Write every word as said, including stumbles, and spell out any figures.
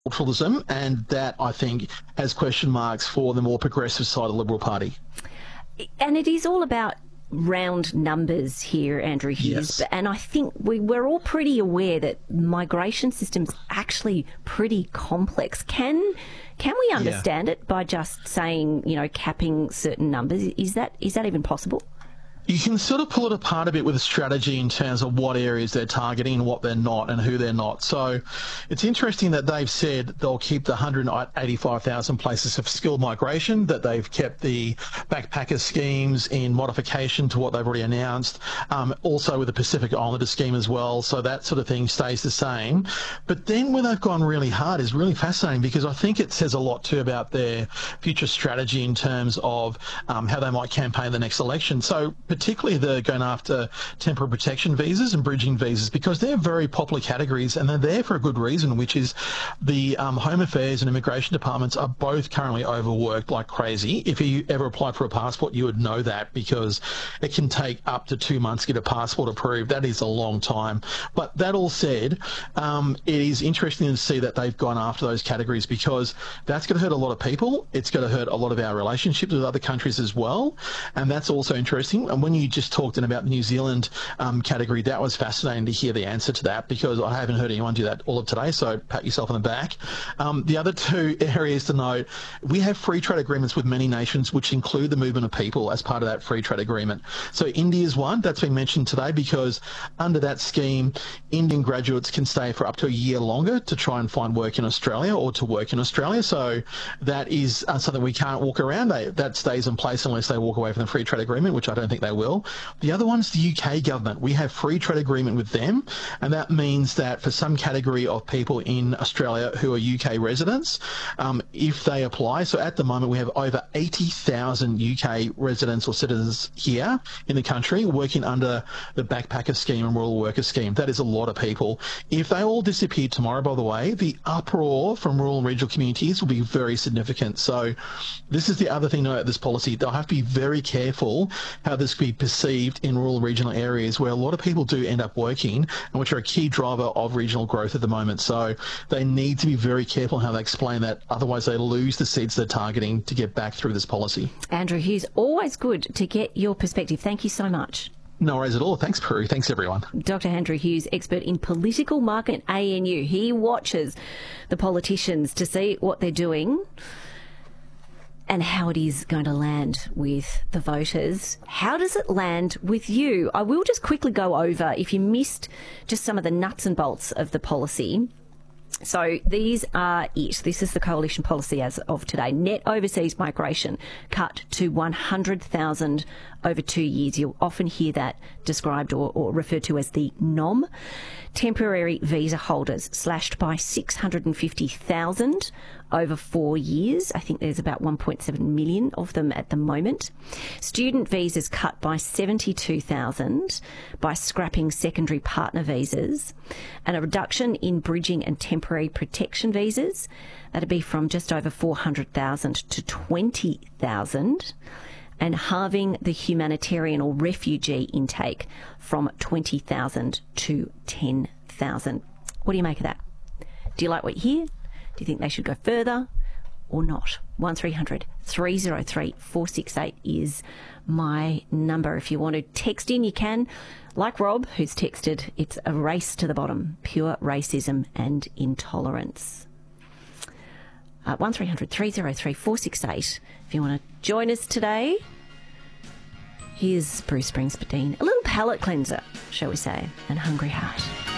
multiculturalism, and that, I think, has question marks for the more progressive side of the Liberal Party. And it is all about round numbers here, Andrew Hughes. Yes. And I think we, we're all pretty aware that migration system's actually pretty complex. Can can we understand yeah. it by just saying, you know, capping certain numbers? Is that is that even possible? You can sort of pull it apart a bit with a strategy in terms of what areas they're targeting and what they're not and who they're not. So it's interesting that they've said they'll keep the one hundred eighty-five thousand places of skilled migration, that they've kept the backpacker schemes in modification to what they've already announced, um, also with the Pacific Islander scheme as well. So that sort of thing stays the same. But then where they've gone really hard is really fascinating, because I think it says a lot too about their future strategy in terms of um, how they might campaign the next election. So particularly they're going after temporary protection visas and bridging visas, because they're very popular categories and they're there for a good reason, which is the um, Home Affairs and Immigration Departments are both currently overworked like crazy. If you ever applied for a passport, you would know that, because it can take up to two months to get a passport approved. That is a long time. But that all said, um, it is interesting to see that they've gone after those categories, because that's going to hurt a lot of people. It's going to hurt a lot of our relationships with other countries as well. And that's also interesting. And when you just talked in about the New Zealand um, category, that was fascinating to hear the answer to that, because I haven't heard anyone do that all of today, so pat yourself on the back. Um, the other two areas to note, we have free trade agreements with many nations, which include the movement of people as part of that free trade agreement. So India's one, that's been mentioned today, because under that scheme, Indian graduates can stay for up to a year longer to try and find work in Australia or to work in Australia. So that is uh, something we can't walk around. They, that stays in place unless they walk away from the free trade agreement, which I don't think they will. The other one's the U K government. We have free trade agreement with them, and that means that for some category of people in Australia who are U K residents, um, if they apply, so at the moment we have over eighty thousand U K residents or citizens here in the country working under the backpacker scheme and rural worker scheme. That is a lot of people. If they all disappear tomorrow, by the way, the uproar from rural and regional communities will be very significant. So this is the other thing about this policy. They'll have to be very careful how this could be perceived in rural regional areas where a lot of people do end up working and which are a key driver of regional growth at the moment. So they need to be very careful how they explain that, otherwise they lose the seats they're targeting to get back through this policy. Andrew Hughes, always good to get your perspective. Thank you so much. No worries at all. Thanks, Prue. Thanks, everyone. Doctor Andrew Hughes, expert in political market at A N U. He watches the politicians to see what they're doing and how it is going to land with the voters. How does it land with you? I will just quickly go over, if you missed just some of the nuts and bolts of the policy. So these are it. This is the coalition policy as of today. Net overseas migration cut to one hundred thousand over two years. You'll often hear that described or, or referred to as the N O M. Temporary visa holders slashed by six hundred fifty thousand over four years. I think there's about one point seven million of them at the moment. Student visas cut by seventy-two thousand by scrapping secondary partner visas, and a reduction in bridging and temporary protection visas. That'd be from just over four hundred thousand to twenty thousand. And halving the humanitarian or refugee intake from twenty thousand to ten thousand. What do you make of that? Do you like what you hear? Do you think they should go further or not? one three hundred three oh three four six eight is my number. If you want to text in, you can. Like Rob, who's texted, it's a race to the bottom, pure racism and intolerance. Uh, one three hundred three oh three four six eight if you want to join us today. Here's Bruce Springsteen, a little palate cleanser, shall we say, and Hungry Heart.